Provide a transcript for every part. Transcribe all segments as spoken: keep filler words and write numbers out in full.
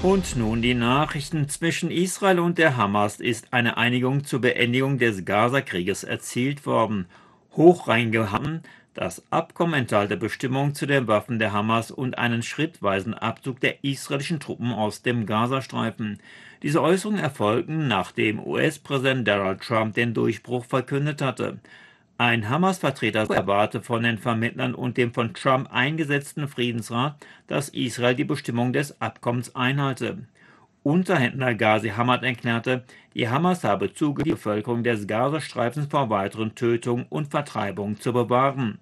Und nun die Nachrichten. Zwischen Israel und der Hamas ist eine Einigung zur Beendigung des Gaza-Krieges erzielt worden. Hochrangige haben das Abkommen enthalte Bestimmungen zu den Waffen der Hamas und einen schrittweisen Abzug der israelischen Truppen aus dem Gazastreifen. Diese Äußerungen erfolgten, nachdem U S-Präsident Donald Trump den Durchbruch verkündet hatte. Ein Hamas-Vertreter erwarte von den Vermittlern und dem von Trump eingesetzten Friedensrat, dass Israel die Bestimmung des Abkommens einhalte. Unterhändler Ghazi Hamad erklärte, die Hamas habe zugegeben, die Bevölkerung des Gazastreifens vor weiteren Tötungen und Vertreibungen zu bewahren.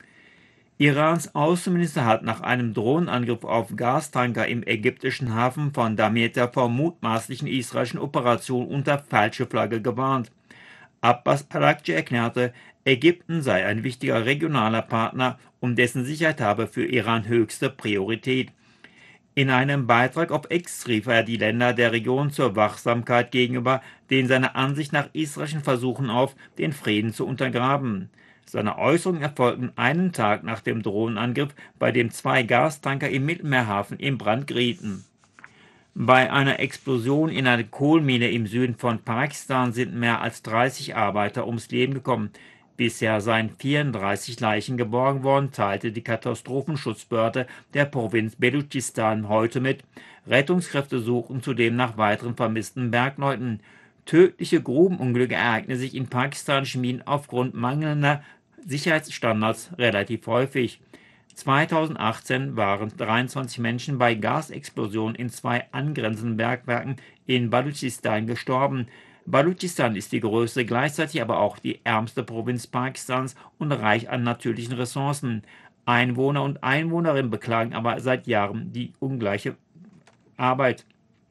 Irans Außenminister hat nach einem Drohnenangriff auf Gastanker im ägyptischen Hafen von Damietta vor mutmaßlichen israelischen Operationen unter falsche Flagge gewarnt. Abbas Araghchi erklärte, Ägypten sei ein wichtiger regionaler Partner und dessen Sicherheit habe für Iran höchste Priorität. In einem Beitrag auf X rief er die Länder der Region zur Wachsamkeit gegenüber den seiner Ansicht nach israelischen Versuchen auf, den Frieden zu untergraben. Seine Äußerungen erfolgten einen Tag nach dem Drohnenangriff, bei dem zwei Gastanker im Mittelmeerhafen in Brand gerieten. Bei einer Explosion in einer Kohlmine im Süden von Pakistan sind mehr als dreißig Arbeiter ums Leben gekommen. Bisher seien vierunddreißig Leichen geborgen worden, teilte die Katastrophenschutzbehörde der Provinz Belutschistan heute mit. Rettungskräfte suchen zudem nach weiteren vermissten Bergleuten. Tödliche Grubenunglücke ereignen sich in pakistanischen Minen aufgrund mangelnder Sicherheitsstandards relativ häufig. zweitausendachtzehn waren dreiundzwanzig Menschen bei Gasexplosionen in zwei angrenzenden Bergwerken in Baluchistan gestorben. Baluchistan ist die größte, gleichzeitig aber auch die ärmste Provinz Pakistans und reich an natürlichen Ressourcen. Einwohner und Einwohnerinnen beklagen aber seit Jahren die ungleiche Arbeit.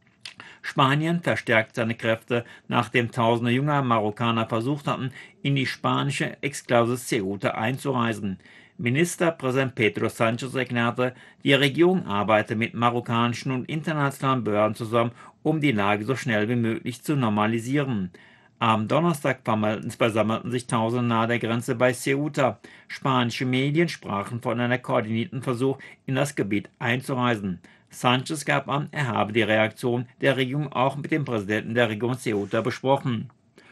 Spanien verstärkt seine Kräfte, nachdem tausende junger Marokkaner versucht hatten, in die spanische Exklave Ceuta einzureisen. Ministerpräsident Pedro Sánchez erklärte, die Regierung arbeite mit marokkanischen und internationalen Behörden zusammen, um die Lage so schnell wie möglich zu normalisieren. Am Donnerstag versammelten sich Tausende nahe der Grenze bei Ceuta. Spanische Medien sprachen von einem koordinierten Versuch, in das Gebiet einzureisen. Sánchez gab an, er habe die Reaktion der Regierung auch mit dem Präsidenten der Region Ceuta besprochen.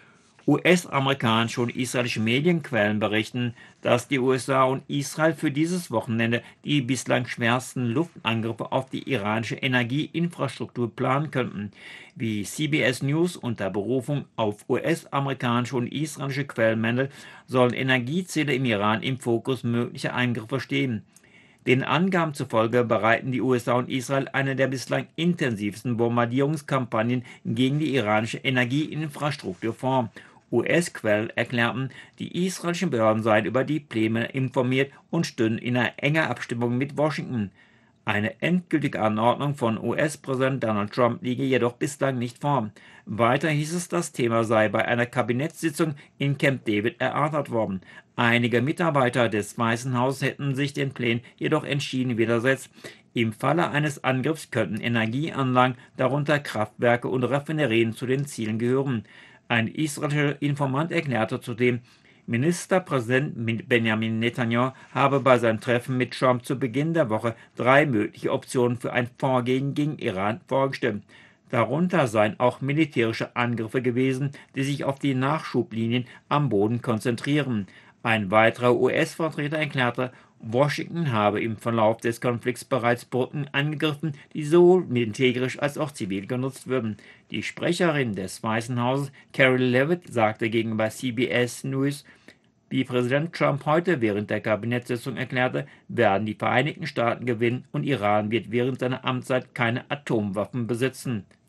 U S-amerikanische und israelische Medienquellen berichten, dass die U S A und Israel für dieses Wochenende die bislang schwersten Luftangriffe auf die iranische Energieinfrastruktur planen könnten. Wie C B S News unter Berufung auf U S-amerikanische und israelische Quellen meldet, sollen Energieziele im Iran im Fokus möglicher Eingriffe stehen. Den Angaben zufolge bereiten die U S A und Israel eine der bislang intensivsten Bombardierungskampagnen gegen die iranische Energieinfrastruktur vor. U S-Quellen erklärten, die israelischen Behörden seien über die Pläne informiert und stünden in einer enger Abstimmung mit Washington. Eine endgültige Anordnung von U S-Präsident Donald Trump liege jedoch bislang nicht vor. Weiter hieß es, das Thema sei bei einer Kabinettssitzung in Camp David erörtert worden. Einige Mitarbeiter des Weißen Hauses hätten sich den Plänen jedoch entschieden widersetzt. Im Falle eines Angriffs könnten Energieanlagen, darunter Kraftwerke und Raffinerien, zu den Zielen gehören. Ein israelischer Informant erklärte zudem, Ministerpräsident Benjamin Netanyahu habe bei seinem Treffen mit Trump zu Beginn der Woche drei mögliche Optionen für ein Vorgehen gegen Iran vorgestellt. Darunter seien auch militärische Angriffe gewesen, die sich auf die Nachschublinien am Boden konzentrieren. Ein weiterer U S-Vertreter erklärte, Washington habe im Verlauf des Konflikts bereits Brücken angegriffen, die sowohl militärisch als auch zivil genutzt würden. Die Sprecherin des Weißen Hauses, Carol Levitt, sagte gegenüber C B S News, wie Präsident Trump heute während der Kabinettssitzung erklärte, werden die Vereinigten Staaten gewinnen und Iran wird während seiner Amtszeit keine Atomwaffen besitzen.